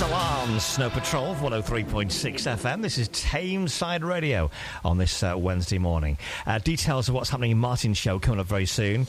Alarms, Snow Patrol, 103.6 FM. This is Tameside Radio on this Wednesday morning. Details of what's happening in Martin's show coming up very soon.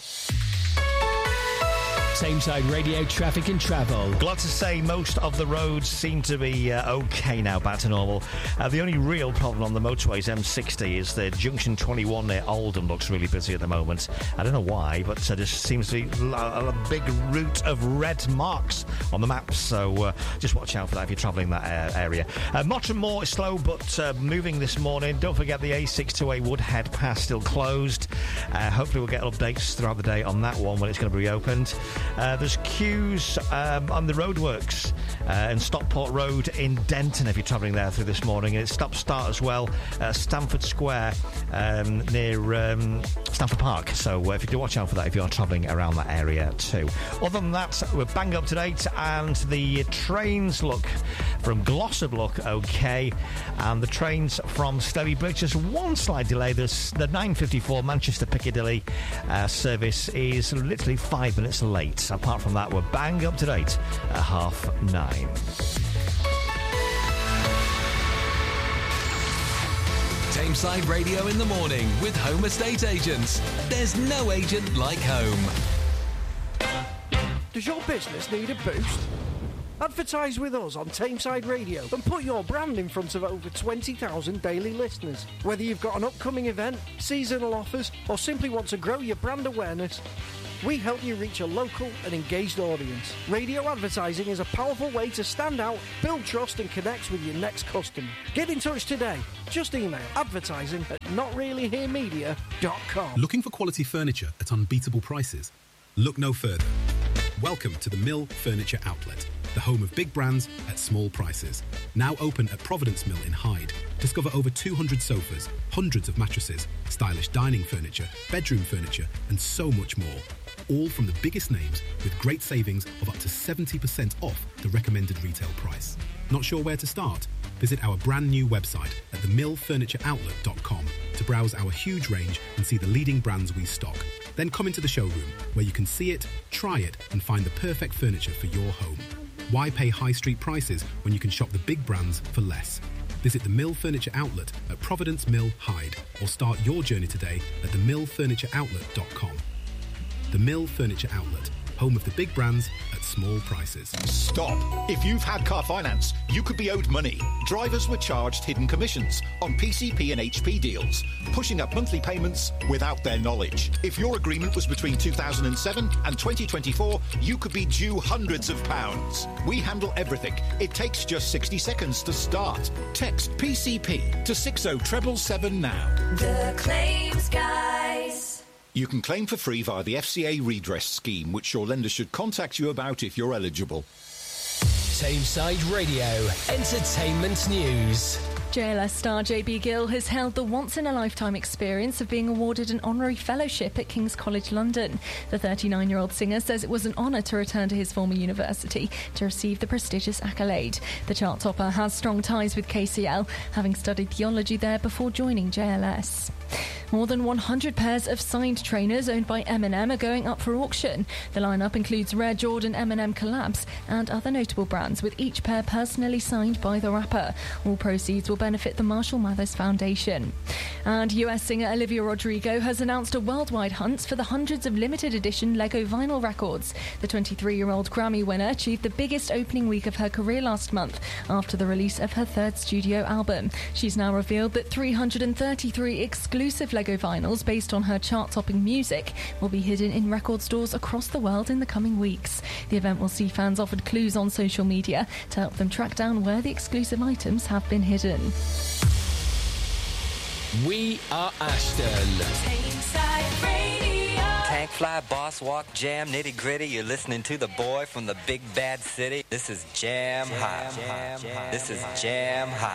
Tameside Radio traffic and travel. Glad to say most of the roads seem to be okay now, back to normal. The only real problem on the motorways, M60, is the Junction 21 near Oldham looks really busy at the moment. I don't know why, but there just seems to be a big route of red marks on the maps, so just watch out for that if you're travelling that area. Mottram Moor is slow, but moving this morning. Don't forget the A628 Woodhead Pass still closed. Hopefully we'll get updates throughout the day on that one when it's going to be reopened. There's queues on the roadworks in Stockport Road in Denton if you're travelling there through this morning. And it's stop-start as well at Stamford Square near Stamford Park. So if you do watch out for that if you are travelling around that area too. Other than that, we're bang up to date, and the trains look from Glossop look okay, and the trains from Stelvey Bridge, just one slight delay. There's the 9:54 Manchester Piccadilly service is literally 5 minutes late. Apart from that, we're bang up to date at 9:30. Tameside Radio in the morning with Home Estate Agents. There's no agent like home. Does your business need a boost? Advertise with us on Tameside Radio and put your brand in front of over 20,000 daily listeners. Whether you've got an upcoming event, seasonal offers, or simply want to grow your brand awareness, we help you reach a local and engaged audience. Radio advertising is a powerful way to stand out, build trust and connect with your next customer. Get in touch today. Just email advertising@notreallyheremedia.com. Looking for quality furniture at unbeatable prices? Look no further. Welcome to the Mill Furniture Outlet, the home of big brands at small prices. Now open at Providence Mill in Hyde. Discover over 200 sofas, hundreds of mattresses, stylish dining furniture, bedroom furniture, and so much more. All from the biggest names with great savings of up to 70% off the recommended retail price. Not sure where to start? Visit our brand new website at themillfurnitureoutlet.com to browse our huge range and see the leading brands we stock. Then come into the showroom where you can see it, try it, and find the perfect furniture for your home. Why pay high street prices when you can shop the big brands for less? Visit the Mill Furniture Outlet at Providence Mill, Hyde, or start your journey today at themillfurnitureoutlet.com. The Mill Furniture Outlet, home of the big brands at small prices. Stop! If you've had car finance, you could be owed money. Drivers were charged hidden commissions on PCP and HP deals, pushing up monthly payments without their knowledge. If your agreement was between 2007 and 2024, you could be due hundreds of pounds. We handle everything. It takes just 60 seconds to start. Text PCP to 60777 now. The Claims Guys. You can claim for free via the FCA redress scheme, which your lender should contact you about if you're eligible. Tameside Radio, entertainment news. JLS star JB Gill has held the once-in-a-lifetime experience of being awarded an honorary fellowship at King's College London. The 39-year-old singer says it was an honour to return to his former university to receive the prestigious accolade. The chart topper has strong ties with KCL, having studied theology there before joining JLS. More than 100 pairs of signed trainers owned by M&M are going up for auction. The lineup includes rare Jordan M&M collabs and other notable brands, with each pair personally signed by the rapper. All proceeds will benefit the Marshall Mathers Foundation. And US singer Olivia Rodrigo has announced a worldwide hunt for the hundreds of limited edition Lego vinyl records. The 23-year-old Grammy winner achieved the biggest opening week of her career last month after the release of her third studio album. She's now revealed that 333 exclusive Lego vinyls based on her chart-topping music will be hidden in record stores across the world in the coming weeks. The event will see fans offered clues on social media to help them track down where the exclusive items have been hidden. We are Ashton. Tameside Radio. Tank Fly, Boss Walk, Jam, Nitty Gritty. You're listening to the boy from the big bad city. This is Jam Hot. This is Jam Hot.